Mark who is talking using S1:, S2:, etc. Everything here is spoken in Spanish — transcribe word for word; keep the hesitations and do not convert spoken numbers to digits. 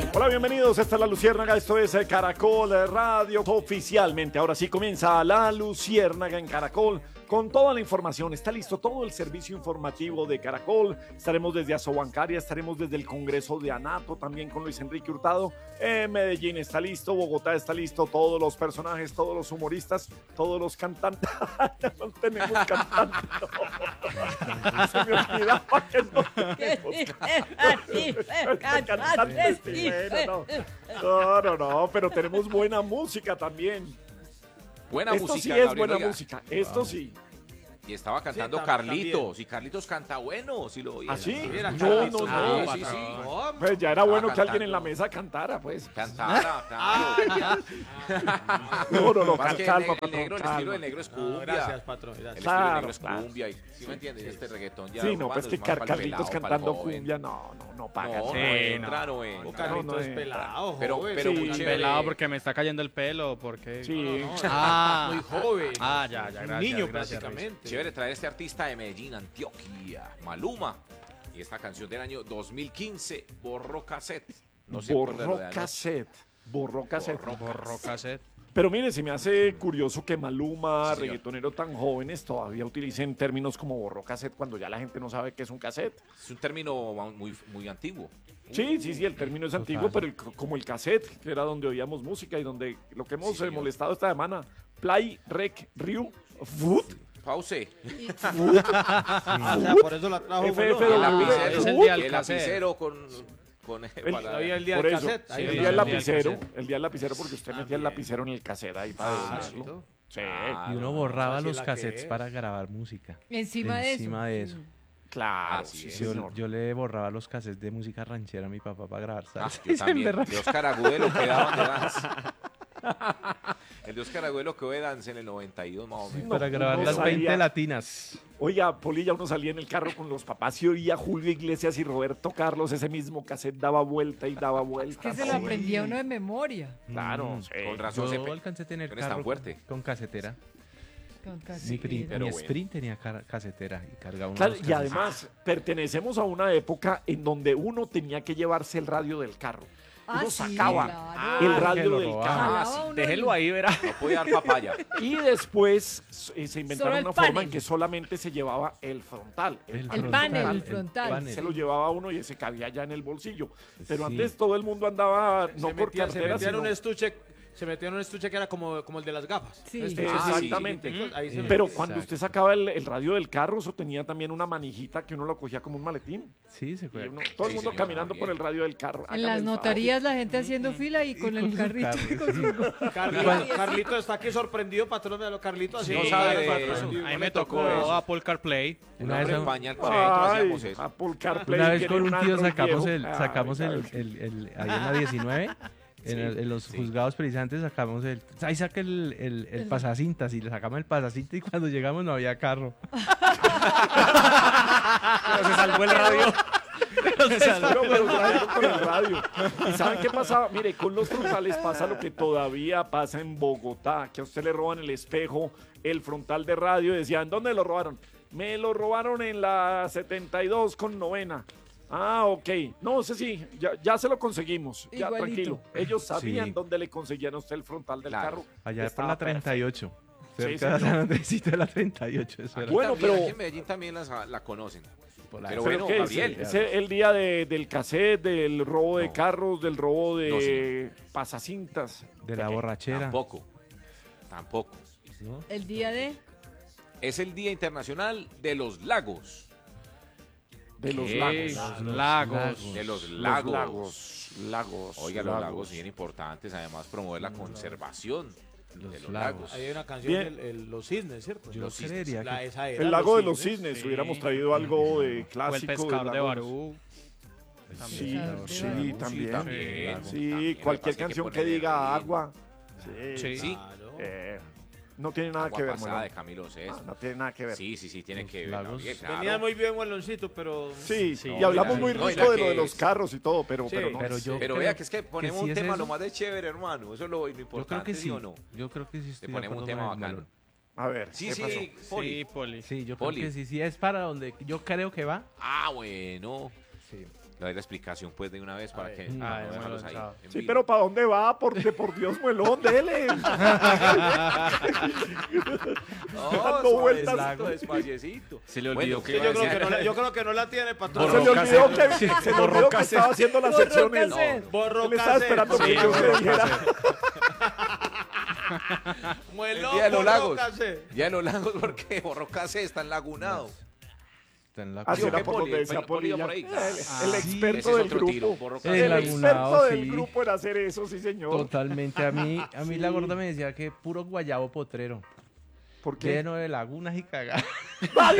S1: Hola, bienvenidos, esta es La Luciérnaga, esto es eh, Caracol Radio, oficialmente, ahora sí comienza La Luciérnaga en Caracol, con toda la información, está listo todo el servicio informativo de Caracol, estaremos desde Asobancaria, estaremos desde el Congreso de Anato, también con Luis Enrique Hurtado, eh, Medellín está listo, Bogotá está listo, todos los personajes, todos los humoristas, todos los cantantes, no tenemos cantantes, no. Se me olvidaba que no tenemos cantantes, sí, bueno, no. no, no, no, pero tenemos buena música también.
S2: Buena
S1: Esto
S2: música,
S1: sí es
S2: Gabriel,
S1: buena
S2: oiga.
S1: música, esto sí.
S2: Y estaba cantando
S3: Sí, tam-
S2: Carlitos,
S3: también.
S2: y Carlitos canta bueno, si lo oía.
S1: ¿Ah, sí?
S3: Era
S1: No,
S3: Carlitos,
S1: no, no.
S2: Sí, sí, sí.
S3: No,
S1: Pues ya era bueno
S2: Estaba
S1: que alguien en la
S2: cantando.
S1: mesa cantara, pues.
S2: Cantara,
S3: Ah,
S2: claro.
S1: No, no, no,
S2: Más que
S1: calma,
S2: el, ne- el negro, el
S1: patrón,
S2: estilo
S1: calma.
S2: del negro es
S3: no,
S2: cumbia.
S3: gracias, patrón.
S2: El
S3: Gracias.
S2: estilo del
S1: Claro,
S2: negro es
S1: claro.
S2: cumbia. Y, ¿sí me entiendes? Este reggaetón ya
S1: Sí, no,
S2: urbano
S1: pues que
S2: es más pa'l
S1: Carlitos
S2: pelado, pa'l
S1: cantando
S2: joven.
S1: cumbia, no, no, no paga.
S2: No, no
S1: Sí,
S2: entra, no
S3: O
S2: entra.
S3: Carlitos
S1: no, no,
S3: es
S1: no,
S3: pelado,
S2: pero-
S3: joven.
S2: pero
S1: Sí.
S2: muy chévere.
S4: Pelado porque me está cayendo el pelo, porque...
S1: Sí.
S4: Ah.
S3: Muy joven.
S4: Ah, ya, ya,
S3: Un
S4: gracias,
S3: niño
S4: gracias,
S3: prácticamente.
S2: Chévere traer este artista de Medellín, Antioquia, Maluma. Y esta canción del año dos mil quince, Borró Cassette. No se acuerda de lo
S1: Borró
S2: de anoche.
S1: cassette, borró cassette.
S4: Borró cassette.
S1: Pero mire, se me hace curioso que Maluma,
S2: Sí, señor.
S1: reggaetonero tan jóvenes, todavía utilicen términos como borró cassette cuando ya la gente no sabe qué es un cassette.
S2: Es un término muy, muy antiguo.
S1: Sí, sí, sí, el término es antiguo, pero el- como el cassette, que era donde oíamos música y donde lo que hemos
S2: Sí,
S1: eh,
S2: señor.
S1: molestado esta semana, Play, Rec, Ryu, Food,
S2: Pause.
S3: Ah, o sea, por eso la trajo.
S1: F F
S3: bueno.
S2: El
S1: Ah,
S2: lapicero,
S4: es el día del
S2: el
S4: cassette.
S2: lapicero con... con
S1: El-
S2: para-
S3: Había el día
S1: por
S3: del
S1: eso,
S3: cassette. Ahí
S1: el
S4: sí,
S1: día del
S4: el día del
S1: lapicero,
S4: cassette.
S1: el día del lapicero porque usted metía el
S3: También.
S1: lapicero en el cassette ahí para
S3: Ah,
S1: decirlo. Sí,
S2: Ah,
S5: Y uno
S2: no,
S5: borraba
S3: así
S5: los
S3: la que
S5: cassettes
S3: es.
S5: para grabar música.
S6: Encima de eso.
S5: Encima de eso.
S1: claro,
S2: Así
S1: sí,
S2: es.
S5: Yo,
S1: señor.
S5: yo le borraba los cassettes de música ranchera a mi papá para grabar
S2: Ah,
S5: salsa.
S2: yo
S5: Y se
S2: también.
S5: emberraca.
S2: De Oscar Agudelo que daban de danza. El de Oscar Agudelo que de danza en el noventa y dos más o menos.
S5: Para
S1: No,
S5: grabar
S1: uno
S5: las
S1: salía-
S5: veinte latinas.
S1: Oiga, Polilla, uno salía en el carro con los papás y oía Julio Iglesias y Roberto Carlos, ese mismo cassette daba vuelta y daba vuelta.
S6: Que se lo
S1: Sí.
S6: aprendía uno de memoria.
S1: Claro,
S5: Mm.
S1: sí.
S2: Con razón se
S5: Yo
S2: pe-
S5: alcancé a tener
S2: no eres tan
S5: carro
S2: fuerte.
S5: con, con casetera.
S6: Con
S5: Mi,
S6: casi-
S5: pri-
S2: pero
S5: mi
S2: bueno.
S5: Sprint tenía car- casetera y cargaba uno
S1: Claro,
S5: los
S1: y
S5: cassettes.
S1: además pertenecemos a una época en donde uno tenía que llevarse el radio del carro.
S6: Ah,
S1: Uno
S6: sí,
S1: sacaba
S6: claro.
S1: el
S5: que
S1: radio
S5: lo
S1: del
S5: robaba.
S1: carro.
S6: Jalaba
S2: sí,
S6: uno
S4: Déjelo
S6: el-
S4: ahí, verá.
S2: No podía dar papaya.
S1: Y después eh, se inventaron
S6: Solo el
S1: una forma en
S6: panel.
S1: que solamente se llevaba el frontal.
S5: El
S6: El
S5: frontal,
S6: panel, el
S5: el
S6: frontal.
S5: panel.
S1: Se lo llevaba uno y ese cabía ya en el bolsillo. Pero
S5: Sí.
S1: antes todo el mundo andaba, no
S3: se
S1: por
S3: metía, se
S1: cartera,
S3: metía en
S1: sino...
S3: un estuche, se metió en un estuche que era como, como el de las gafas.
S6: Sí.
S3: Un estuche
S2: Ah, sí.
S1: Exactamente.
S3: chiquitico, ahí se
S1: Pero
S3: metía.
S1: cuando
S5: Exacto.
S1: usted sacaba el, el radio del carro, eso tenía también una manijita que uno lo cogía como un maletín.
S5: Sí, se
S1: Y
S5: fue.
S1: uno- todo el
S2: Sí,
S1: mundo
S2: señor,
S1: caminando
S2: también.
S1: por el radio del carro.
S6: En
S1: Hágame
S6: las
S1: el favor.
S6: notarías la gente haciendo fila y con el
S5: su
S6: carrito.
S5: carro,
S6: y con su-
S3: Carlito, Carlito está aquí sorprendido, patrón de lo Carlito. Así
S2: No
S3: no
S2: sabe
S3: sabe
S2: de
S3: de
S2: eso.
S4: A mí me tocó Apple CarPlay.
S2: Un
S5: Una vez,
S2: hombre
S5: a-
S2: en pañal con nosotros
S1: Ay,
S2: hacíamos eso.
S1: Apple CarPlay
S5: una vez
S1: tiene
S5: con un tío
S1: Android
S5: sacamos
S1: viejo.
S5: el,
S1: Ay,
S5: sacamos el,
S1: ¿sabes?
S5: el, el- ahí en la diecinueve, en, el- en los
S2: sí.
S5: juzgados perisantes sacamos el, ahí saca el, el, el pasacintas y le sacamos el pasacinta y cuando llegamos no había carro.
S4: Pero se salvó el radio.
S1: Pero, pero trajeron con el radio. ¿Y saben qué pasaba? Mire, con los frontales pasa lo que todavía pasa en Bogotá, que a usted le roban el espejo, el frontal de radio, y decían, ¿dónde lo robaron? Me lo robaron en la setenta y dos con novena. Ah, ok. No sé si, ya, ya se lo conseguimos. Ya,
S6: Igualito.
S1: tranquilo. Ellos sabían
S5: Sí.
S1: dónde le conseguían a usted el frontal del
S2: Claro.
S1: carro.
S5: Allá por
S1: Estaba
S5: la treinta y ocho,
S1: Sí,
S5: cerca de
S1: señor.
S5: San Andresito de la treinta y ocho. Eso era.
S1: Bueno,
S2: También,
S1: pero-
S2: aquí en Medellín también las- la conocen.
S5: Por la-
S2: Pero
S1: ¿Pero
S2: bueno,
S1: qué es?
S2: Gabriel.
S1: ¿Es el día de- del cassette, del robo de
S2: No.
S1: carros, del robo de
S2: No, señor.
S1: pasacintas?
S5: de la borrachera.
S2: Tampoco. Tampoco.
S5: ¿no?
S6: El día de...
S2: Es el Día Internacional de los Lagos.
S1: De los
S4: ¿Qué?
S1: lagos.
S4: Los lagos.
S2: De los
S1: Los
S2: lagos.
S1: lagos. Lagos.
S2: Oiga, los lagos bien importantes. Además, promover la conservación de
S5: Los
S2: los
S5: lagos.
S2: lagos.
S3: Ahí hay una canción,
S1: Bien.
S3: el, el- Los Cisnes, ¿cierto?
S5: Yo
S3: Los Cisnes.
S5: creería
S3: La-
S5: que-
S3: esa era,
S1: El lago de los
S3: Cisnes.
S1: cisnes.
S4: Sí.
S1: Hubiéramos traído algo de
S4: O el
S1: clásico.
S4: pescador
S1: del
S4: de
S1: lago.
S4: Barú.
S1: Sí,
S6: Pescador de
S1: sí,
S6: Barú.
S1: también.
S2: también.
S1: Sí,
S2: También, lo
S1: cualquier
S2: que pasa es que
S1: canción que
S2: ponerle
S1: diga
S2: ritmo.
S1: agua. Sí.
S4: Sí.
S2: Sí.
S3: Claro.
S1: Eh, no tiene nada
S2: Agua
S1: que ver,
S2: pasada
S1: Molón.
S2: de Camilo Sesto.
S1: No tiene nada que ver.
S2: Sí, sí, sí, tiene
S5: Los
S2: que ver.
S5: lagos.
S2: Gabriel, claro.
S3: Venía muy bien Hueloncito, pero...
S1: Sí,
S4: Sí.
S1: y hablamos
S2: No,
S1: muy
S2: y la-
S1: rico
S2: no, y la
S1: de lo de
S2: que
S1: los
S2: es-
S1: carros y todo, pero,
S3: Sí,
S1: pero no.
S5: pero
S1: es-
S5: yo
S2: Pero
S5: creo
S2: vea que es que ponemos
S5: sí
S2: un
S5: es
S2: tema
S5: eso.
S2: lo más de chévere, hermano. Eso es lo, lo importante,
S5: Yo creo que
S2: ¿sí
S5: sí.
S2: o no?
S5: Yo creo que sí estoy
S2: Le
S5: de
S2: ponemos un
S5: acuerdo
S2: tema
S5: con el
S2: bacano.
S5: Malón.
S1: A ver,
S2: Sí,
S1: ¿qué pasó?
S2: sí, Poli.
S4: Sí, Poli.
S5: Sí, yo
S2: Poli.
S5: creo que sí, sí es para donde yo creo que va.
S2: Ah, bueno.
S5: Sí.
S2: Le doy la explicación pues de una vez para que
S4: Ah,
S2: para no
S4: bueno,
S2: dejarlos ahí.
S4: chao.
S2: en
S1: Sí,
S2: vivo.
S1: pero ¿para dónde va? Porque por Dios, muelón, dele.
S2: No,
S1: dando vueltas.
S2: suavecito, despaciecito.
S4: Se le
S2: Bueno,
S4: olvidó
S3: Sí,
S4: que
S3: yo,
S4: iba a
S3: creo
S4: decir-
S3: que no la, yo creo que no la tiene, patrón.
S1: Se le
S4: Borró
S1: olvidó
S4: cassette.
S1: que, se le
S4: Borró
S1: olvidó que
S4: cassette.
S1: estaba haciendo la
S6: Borró
S1: sección. él-
S6: cassette.
S3: Borró
S1: Él estaba
S3: cassette.
S1: esperando
S4: Sí,
S1: que yo
S4: borró
S1: se dijera.
S3: Muelón,
S2: El día de los
S3: borró
S2: lagos.
S3: cassette.
S2: Ya en los lagos porque Borrocase está enlagunado.
S5: Está en la
S1: Así
S2: ¿Sí o
S1: era
S2: qué,
S1: por
S2: Poli?
S1: donde decía
S2: Poli,
S1: Polilla.
S2: por ahí.
S1: El,
S2: Ah,
S1: el
S2: sí.
S1: experto
S2: Ese es
S1: del
S2: otro tiro,
S1: grupo.
S2: Borrocase.
S1: El
S5: El
S1: experto
S5: lagunado,
S1: del
S5: sí.
S1: grupo en hacer eso, sí, señor.
S5: Totalmente. A mí, a mí la gorda me decía que puro guayabo potrero.
S1: ¿Por qué?
S5: Lleno de lagunas y cagadas.